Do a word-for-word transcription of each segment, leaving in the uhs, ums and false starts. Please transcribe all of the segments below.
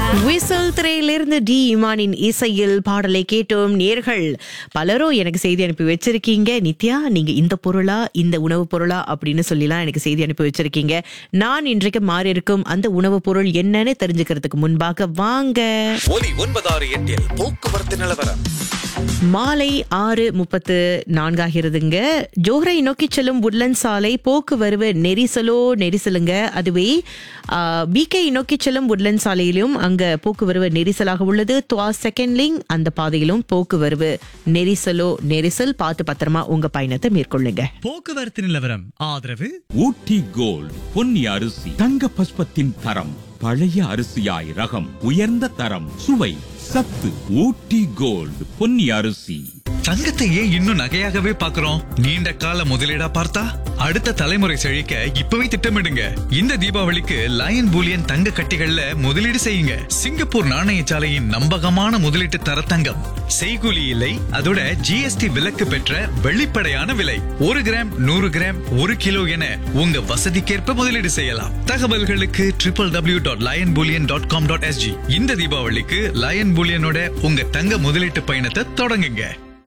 Whistle திரையிலிருந்து D இமானின் இசையில் பாடலை கேட்டோம். நேர்கள் பலரும் எனக்கு செய்தி அனுப்பி வச்சிருக்கீங்க. நித்யா, நீங்க இந்த பொருளா இந்த உணவு பொருளா அப்படின்னு சொல்லிலாம் எனக்கு செய்தி அனுப்பி வச்சிருக்கீங்க. நான் இன்றைக்கு மாறி இருக்கும் அந்த உணவு பொருள் என்னன்னு தெரிஞ்சுக்கிறதுக்கு முன்பாக வாங்க ஒலி ஒன்பதாறு எட்டில் போக்குவரத்து நிலவரம். மாலை ஆறு முப்பத்து நான்காகிறதுங்க. ஜோஹரை நோக்கி செல்லும் உட்லண்ட் சாலை போக்குவரவு நெரிசலோ நெரிசலுங்க. அதுவே பிகே நோக்கி செல்லும் உட்லண்ட் சாலையிலும் அங்க போக்குவரவு நெரிசலாக உள்ளது. துவா செகண்ட் லிங் அந்த பாதையிலும் போக்குவரவு நெரிசலோ நெரிசல். பார்த்து பத்திரமா உங்க பயணத்தை மேற்கொள்ளுங்க. போக்குவரத்து நிலவரம் ஆதரவு ஊட்டி கோல்ட் பொன்னி அரிசி தங்க பஸ்பத்தின் தரம். பழைய அரிசியாய் ரகம் உயர்ந்த தரம் சுவை சத்து. ஊட்டி கோல்ட் பொன்னி அரிசி. தங்கத்தை ஏன் இன்னும் நகையாகவே பார்க்கிறோம்? நீண்ட கால முதலீடா பார்த்தா அடுத்த தலைமுறை செழிக்க இப்பவே திட்டமிடுங்க. இந்த தீபாவளிக்கு லயன் பூலியன் தங்க கட்டிகள்ல முதலீடு செய்யுங்க. சிங்கப்பூர் நாணயசாலையின் நம்பகமான முதலீட்டு தர தங்கம். செய்கூலி இல்லை, அதோட ஜிஎஸ்டி விலக்கு பெற்ற வெளிப்படையான விலை. ஒரு கிராம் நூறு கிராம் ஒரு கிலோ என உங்க வசதிக்கேற்ப முதலீடு செய்யலாம். தகவல்களுக்கு triple W dot line Boolean dot com dot SG. இந்த தீபாவளிக்கு லயன் பூலியனோட உங்க தங்க முதலீட்டு பயணத்தை தொடங்குங்க.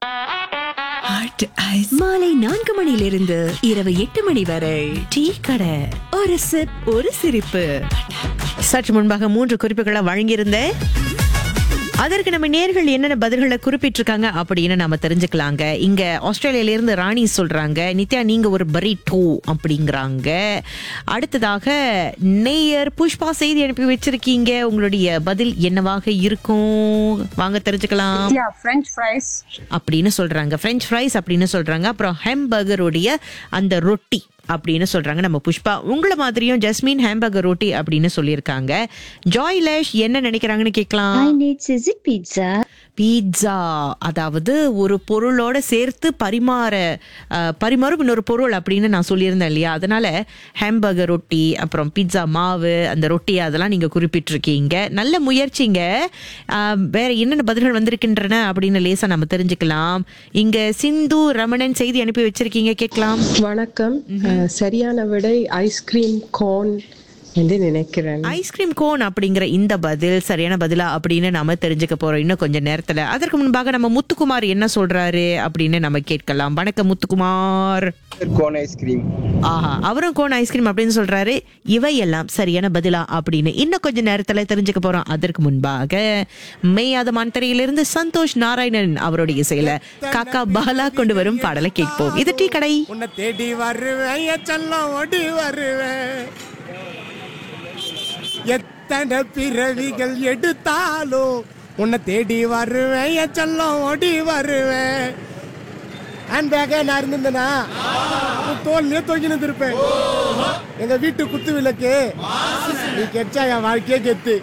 மாலை நான்கு மணியிலிருந்து இரவு எட்டு மணி வரை டீ கடை, ஒரு சிப் ஒரு சிரிப்பு. சற்று முன்பாக மூன்று குறிப்புகளை வழங்கியிருந்தேன். அதற்கு நம்ம நேர்கள் என்னென்ன பதில்களை குறிப்பிட்டிருக்காங்க அப்படின்னு நாம தெரிஞ்சுக்கலாங்க. இங்க ஆஸ்திரேலியால இருந்து ராணி சொல்றாங்க, நித்யா நீங்க ஒரு பரிட்டோ அப்படிங்கிறாங்க. அடுத்ததாக நேயர் புஷ்பா செய்தி அனுப்பி வச்சிருக்கீங்க. உங்களுடைய பதில் என்னவாக இருக்கும் வாங்க தெரிஞ்சுக்கலாம். French fries அப்படின்னு சொல்றாங்க. பிரெஞ்ச் ஃப்ரைஸ் அப்படின்னு சொல்றாங்க. அப்புறம் ஹாம்பர்கருடைய அந்த ரொட்டி அப்படின்னு சொல்றாங்க நம்ம புஷ்பா. உங்களை மாதிரியும் ஜஸ்மின் ஹாம்பர்கர் ரொட்டி அப்படின்னு சொல்லியிருக்காங்க. ஜாய்லேஷ் என்ன நினைக்கிறாங்கன்னு கேட்கலாம். I need Sizzle pizza. Pizza, அதாவது ஒரு பொருளோட சேர்த்து பரிமாற பரிமாறும் இன்னொரு பொருள் அப்படின்னு நான் சொல்லியிருந்தேன் இல்லையா? அதனால ஹாம்பர்கர் ரொட்டி, அப்புறம் பீட்சா மாவு, அந்த ரொட்டி அதெல்லாம் நீங்க குறிப்பிட்டிருக்கீங்க. நல்ல முயற்சிங்க. வேற என்னென்ன பதில்கள் வந்திருக்கின்றன அப்படின்னு லேசா நம்ம தெரிஞ்சுக்கலாம். இங்க சிந்து ரமணன் செய்தி அனுப்பி வச்சிருக்கீங்க, கேட்கலாம். வணக்கம். சரியான விடை ஐஸ்கிரீம் கோன் என்று நினைக்கிறேன். ஐஸ்கிரீம் கோன் அப்படிங்கிற இந்த பதில் சரியான பதிலா அப்படின்னு நாம தெரிஞ்சுக்க போறோம் இன்னும் கொஞ்ச நேரத்துல. அதற்கு முன்பாக நம்ம முத்துக்குமார் என்ன சொல்றாரு அப்படின்னு நம்ம கேட்கலாம். வணக்கம் முத்துக்குமார். Cone ice cream. ஆஹா, அவரும் கோன் ஐஸ்கிரீம் அப்படின்னு சொல்றாரு. இவையெல்லாம் சரியான பதிலா அப்படின்னு இன்னும் கொஞ்ச நேரத்துல தெரிஞ்சுக்க போறோம். அதற்கு முன்பாக மேயாத மான்தரையிலிருந்து சந்தோஷ் நாராயணன் அவருடைய இசையில காக்கா பாலா கொண்டு வரும் பாடலை கேட்போம். இது டீ கடை. உன்னை தேடி வருவேன் செல்லம் ஓடி வருவேன். எத்தனை பிறவிகள் எடுத்தாலும் உன்னை தேடி வருவேன் செல்லம் ஓடி வருவேன். ஹேண்ட் பேக்கா நான் இருந்திருந்தேனா தோல்லையே தொங்கினு இருப்பேன். எங்க வீட்டு குத்து விளக்கு நீ கெச்சா என் வாழ்க்கையே கெத்து.